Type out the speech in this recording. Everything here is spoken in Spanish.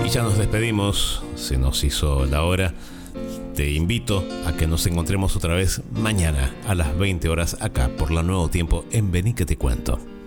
Y ya nos despedimos, se nos hizo la hora. Te invito a que nos encontremos otra vez mañana a las 20 horas acá por La Nuevo Tiempo en Vení que te cuento.